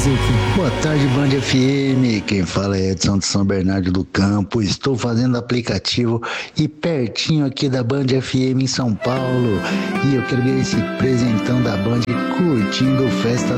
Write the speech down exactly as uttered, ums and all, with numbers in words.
Boa tarde, Band F M. Quem fala é Edson de São Bernardo do Campo. Estou fazendo aplicativo e pertinho aqui da Band F M em São Paulo. E eu quero ver esse presentão da Band curtindo Festa